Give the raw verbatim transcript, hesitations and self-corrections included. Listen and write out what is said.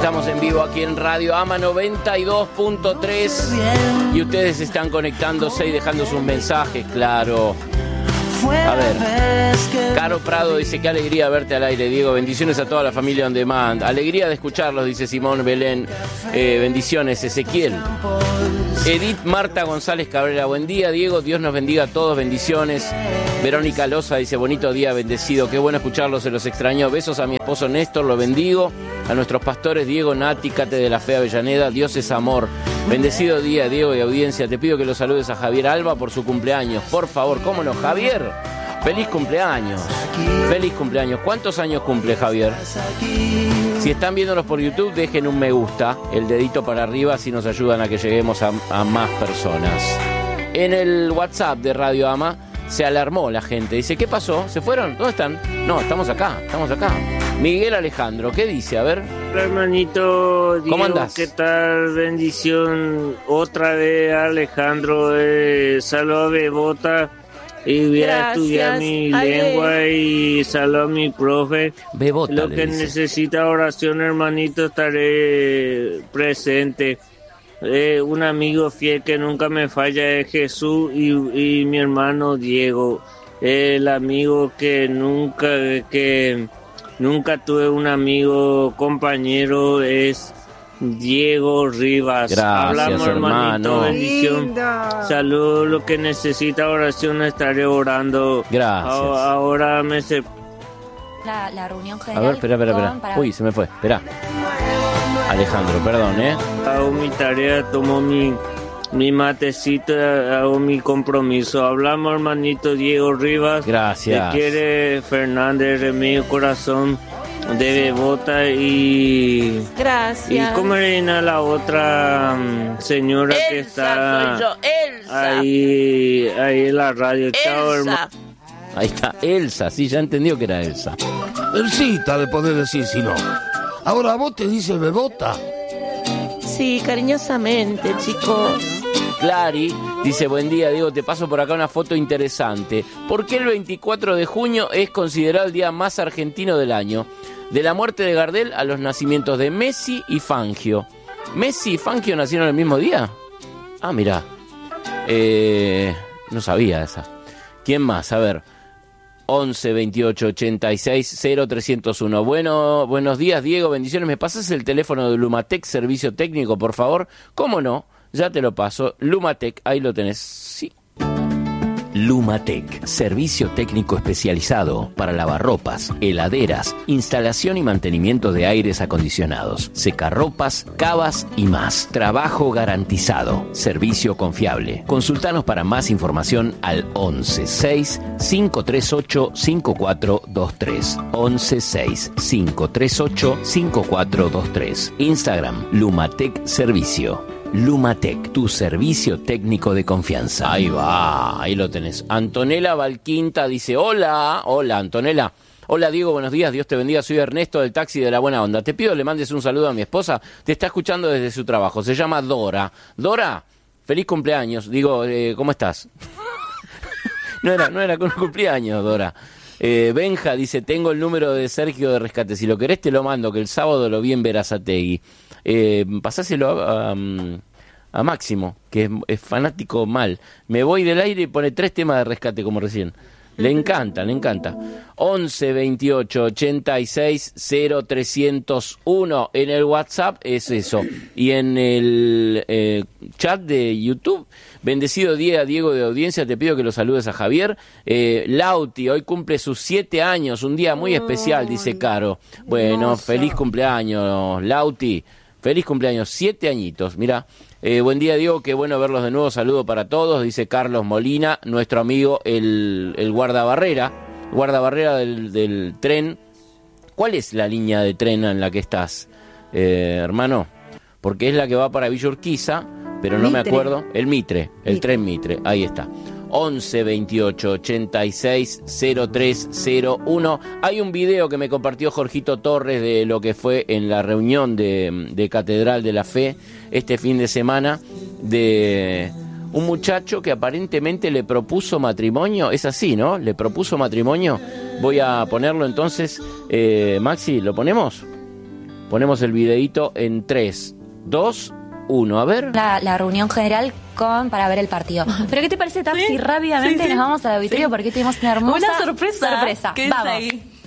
Estamos en vivo aquí en Radio Ama noventa y dos punto tres y ustedes están conectándose y dejando sus mensajes, claro. A ver, Caro Prado dice: qué alegría verte al aire, Diego. Bendiciones a toda la familia On Demand. Alegría de escucharlos, dice Simón Belén. Eh, bendiciones, Ezequiel. Edith Marta González Cabrera: buen día, Diego. Dios nos bendiga a todos. Bendiciones. Verónica Loza dice: bonito día, bendecido. Qué bueno escucharlos, se los extraño. Besos a mi esposo Néstor, lo bendigo. A nuestros pastores Diego, Nati, Cate de la Fe, Avellaneda. Dios es amor. Bendecido día, Diego, y audiencia. Te pido que los saludes a Javier Alba por su cumpleaños. Por favor, ¿cómo no, Javier? Feliz cumpleaños. Feliz cumpleaños. ¿Cuántos años cumple Javier? Si están viéndonos por YouTube, dejen un me gusta, el dedito para arriba, así nos ayudan a que lleguemos a, a más personas. En el WhatsApp de Radio Ama se alarmó la gente. Dice: ¿qué pasó? ¿Se fueron? ¿Dónde están? No, estamos acá, estamos acá. Miguel Alejandro, ¿qué dice? A ver. Hola, hermanito Diego, ¿cómo andás? ¿Qué tal? Bendición. Otra vez, Alejandro. Eh, saludo a Bebota. Y voy a estudiar mi Ale. lengua y saludo a mi profe. Bebota, Lo que dice. necesita oración, hermanito, estaré presente. Eh, un amigo fiel que nunca me falla es Jesús y, y mi hermano Diego. El amigo que nunca que nunca tuve un amigo compañero es Diego Rivas. Gracias, Hablamos, hermanito, hermano. bendición. Salud, lo que necesita oración estaré orando. Gracias. A- ahora me se La, la reunión A general. ver, espera, espera, con- espera. para- Uy, se me fue, espera. Alejandro, perdón, ¿eh? hago mi tarea, tomo mi mi matecito, hago mi compromiso. Hablamos, hermanito Diego Rivas. Gracias. Te quiere Fernández, Remedio Corazón de Bebota y... Gracias. ¿Y cómo era la otra mm, señora Elsa, que está soy yo, Elsa. ahí, ahí en la radio? Chao, hermano. Elsa. Ahí está, Elsa, sí, ya entendió que era Elsa. Elsita le podés decir si no. Ahora vos te dices Bebota. Sí, cariñosamente, chicos. Clary dice: buen día, Diego, te paso por acá una foto interesante. ¿Por qué el veinticuatro de junio es considerado el día más argentino del año? De la muerte de Gardel a los nacimientos de Messi y Fangio. ¿Messi y Fangio nacieron el mismo día? Ah, mirá. Eh, no sabía esa. ¿Quién más? A ver. once veintiocho ochenta y seis cero trescientos uno. Bueno, buenos días, Diego, bendiciones. ¿Me pasas el teléfono de Lumatec, servicio técnico, por favor? ¿Cómo no? Ya te lo paso. Lumatec, ahí lo tenés. Sí. Lumatec, servicio técnico especializado para lavarropas, heladeras, instalación y mantenimiento de aires acondicionados, secarropas, cavas y más. Trabajo garantizado, servicio confiable. Consultanos para más información al once seis cinco tres ocho cinco cuatro dos tres. once seis cinco tres ocho cinco cuatro dos tres. Instagram Lumatec Servicio. Lumatec, tu servicio técnico de confianza. Ahí va, ahí lo tenés. Antonella Valquinta dice: hola, hola Antonella. Hola Diego, buenos días, Dios te bendiga. Soy Ernesto del Taxi de la Buena Onda. Te pido le mandes un saludo a mi esposa. Te está escuchando desde su trabajo. Se llama Dora. Dora, feliz cumpleaños. Digo, eh, ¿cómo estás? no era, no era con cumpleaños, Dora. Eh, Benja dice: tengo el número de Sergio de Rescate. Si lo querés te lo mando, que el sábado lo vi en Berazategui. Eh, pasáselo a, a, a Máximo, que es, es fanático mal. Me voy del aire y pone tres temas de Rescate como recién. Le encanta, le encanta. once veintiocho ochenta y seis cero trescientos uno. En el WhatsApp es eso. Y en el eh, chat de YouTube, bendecido día, Diego de audiencia, te pido que lo saludes a Javier. Eh, Lauti, hoy cumple sus siete años, un día muy especial, dice Caro. Bueno, feliz cumpleaños, Lauti. Feliz cumpleaños, siete añitos, mira. Eh, buen día, Diego, qué bueno verlos de nuevo, saludo para todos, dice Carlos Molina, nuestro amigo el, el guardabarrera, guardabarrera del, del tren. ¿Cuál es la línea de tren en la que estás, eh, hermano? Porque es la que va para Villa Urquiza, pero no Mitre. me acuerdo. El Mitre, el Mitre. tren Mitre, ahí está. once veintiocho ochenta y seis cero tres cero uno. Hay un video que me compartió Jorgito Torres de lo que fue en la reunión de, de Catedral de la Fe este fin de semana, de un muchacho que aparentemente le propuso matrimonio. Es así, ¿no? Le propuso matrimonio. Voy a ponerlo entonces. eh, Maxi, ¿lo ponemos? Ponemos el videíto en tres, dos, uno. A ver. La, la reunión general con para ver el partido. ¿Pero qué te parece, Tam, Sí, si rápidamente sí, sí. nos vamos al auditorio? Sí. Porque tuvimos una hermosa Una sorpresa. sorpresa. Quédense Vamos. ahí.